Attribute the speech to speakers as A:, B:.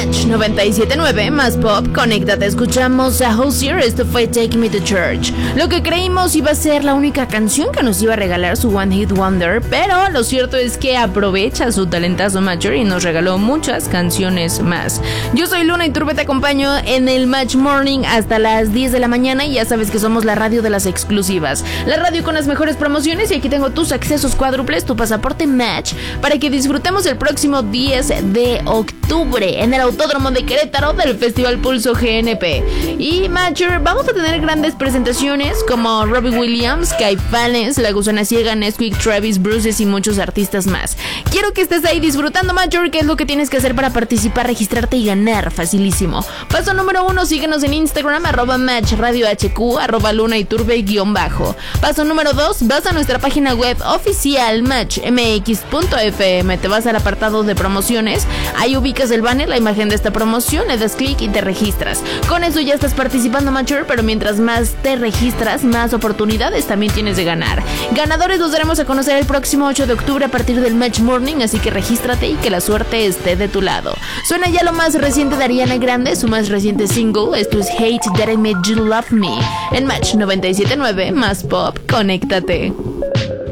A: Match 97.9 más pop, conéctate, escuchamos a Hozier, esto fue Take Me to Church. Lo que creímos iba a ser la única canción que nos iba a regalar su One Hit Wonder, pero lo cierto es que aprovecha su talentazo Matcher y nos regaló muchas canciones más. Yo soy Luna Iturbe, te acompaño en el Match Morning hasta las 10 de la mañana y ya sabes que somos la radio de las exclusivas, la radio con las mejores promociones, y aquí tengo tus accesos cuádruples, tu pasaporte Match, para que disfrutemos el próximo 10 de octubre en el Autódromo de Querétaro del Festival Pulso GNP. Y Matcher, vamos a tener grandes presentaciones como Robbie Williams, Caifanes, La Gusana Ciega, Nesquik, Travis, Bruces y muchos artistas más. Quiero que estés ahí disfrutando, Matcher. ¿Qué es lo que tienes que hacer para participar, registrarte y ganar? Facilísimo. Paso número 1, síguenos en Instagram, @MatchRadioHQ, @LunaIturbe_. Paso número 2, vas a nuestra página web oficial matchmx.fm, te vas al apartado de promociones, ahí ubicas el banner, la imagen de esta promoción, le das clic y te registras. Con eso ya estás participando, Matcher, pero mientras más te registras, más oportunidades también tienes de ganar. Ganadores los daremos a conocer el próximo 8 de octubre a partir del Match Morning, así que regístrate y que la suerte esté de tu lado. Suena ya lo más reciente de Ariana Grande, su más reciente single, esto es Hate That I Made You Love Me, en Match 97.9 más pop, conéctate.